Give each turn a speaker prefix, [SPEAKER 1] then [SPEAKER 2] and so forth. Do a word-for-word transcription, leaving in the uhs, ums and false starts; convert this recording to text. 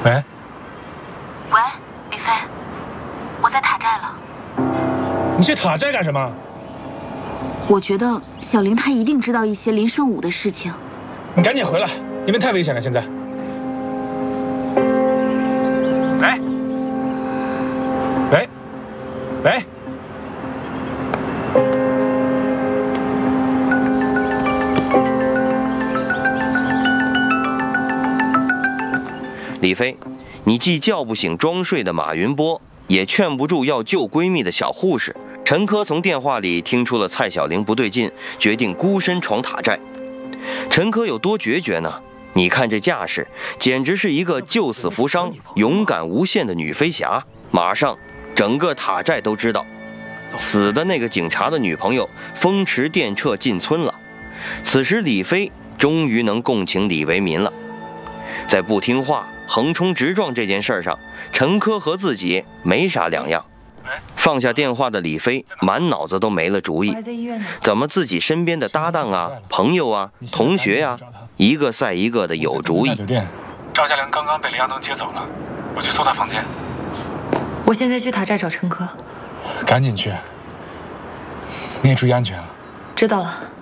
[SPEAKER 1] 喂，
[SPEAKER 2] 喂，李飞，我在塔寨了。
[SPEAKER 1] 你去塔寨干什么？
[SPEAKER 2] 我觉得小林他一定知道一些林胜武的事情。
[SPEAKER 1] 你赶紧回来，那边太危险了，现在。喂，喂，喂。
[SPEAKER 3] 李飞，你既叫不醒装睡的马云波，也劝不住要救闺蜜的小护士。陈科从电话里听出了蔡小玲不对劲，决定孤身闯塔寨。陈科有多决绝呢？你看这架势，简直是一个救死扶伤、勇敢无限的女飞侠。马上，整个塔寨都知道，死的那个警察的女朋友风驰电掣进村了。此时，李飞终于能共情李维民了。在不听话、横冲直撞这件事上，陈科和自己没啥两样。放下电话的李飞满脑子都没了主意，怎么自己身边的搭档啊、朋友啊、同学呀、啊，一个赛一个的有主意。
[SPEAKER 1] 酒店，赵嘉玲刚刚被林阳东接走了，我去搜他房间。
[SPEAKER 4] 我现在去塔寨找陈科，
[SPEAKER 1] 赶紧去，你也注意安全啊。
[SPEAKER 4] 知道了。